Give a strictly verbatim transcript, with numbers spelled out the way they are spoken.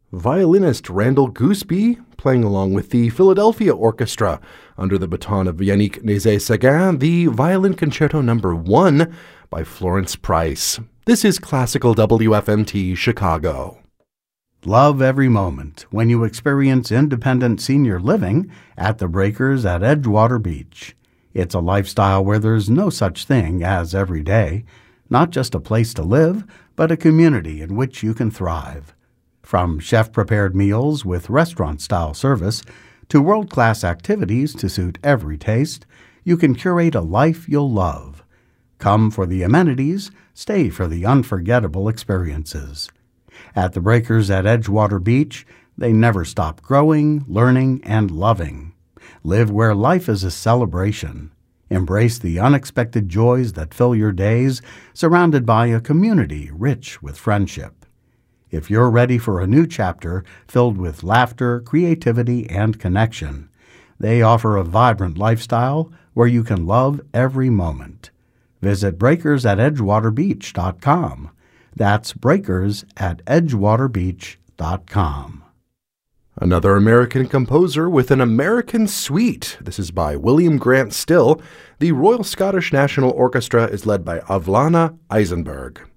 Violinist Randall Gooseby playing along with the Philadelphia Orchestra under the baton of Yannick Nézet-Séguin, the Violin Concerto Number One by Florence Price. This is Classical W F M T Chicago. Love every moment when you experience independent senior living at the Breakers at Edgewater Beach. It's a lifestyle where there's no such thing as every day, not just a place to live, but a community in which you can thrive. From chef-prepared meals with restaurant-style service to world-class activities to suit every taste, you can curate a life you'll love. Come for the amenities, stay for the unforgettable experiences. At the Breakers at Edgewater Beach, they never stop growing, learning, and loving. Live where life is a celebration. Embrace the unexpected joys that fill your days, surrounded by a community rich with friendship. If you're ready for a new chapter filled with laughter, creativity, and connection, they offer a vibrant lifestyle where you can love every moment. Visit breakers at edgewater beach dot com. That's breakers at edgewater beach dot com. Another American composer with an American suite. This is by William Grant Still. The Royal Scottish National Orchestra is led by Avlana Eisenberg.